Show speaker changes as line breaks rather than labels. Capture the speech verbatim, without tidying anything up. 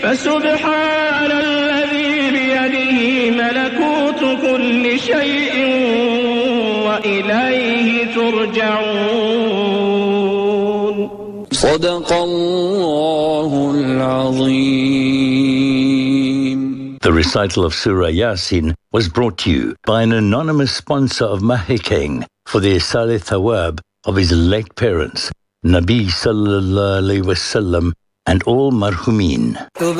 فسبحان الذي بيده ملكوت كل شيء وإليه ترجعون.
صدق الله العظيم.
The recital of Surah Yasin was brought to you by an anonymous sponsor of Mahikeng for the Isale Thawab of his late parents, Nabi Sallallahu Alaihi Wasallam, and all marhumin.